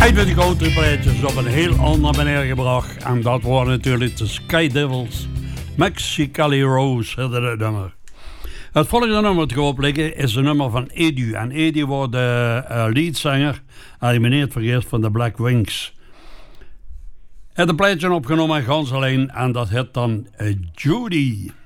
Tijd voor de countryplaatjes op een heel ander manier gebracht. En dat waren natuurlijk de Sky Devils. Mexicali Rose hadden het nummer. Het volgende nummer dat ik op liggen is een nummer van Edu. En Edu wordt de leadzanger, als je me niet vergeet, van de Black Wings. Het een plaatje opgenomen in gans alleen en dat heet dan Judy.